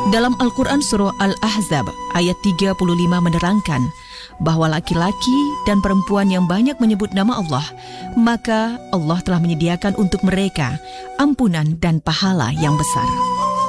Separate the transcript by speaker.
Speaker 1: Dalam Al-Quran Surah Al-Ahzab ayat 35 menerangkan bahwa laki-laki dan perempuan yang banyak menyebut nama Allah, maka Allah telah menyediakan untuk mereka ampunan dan pahala yang besar.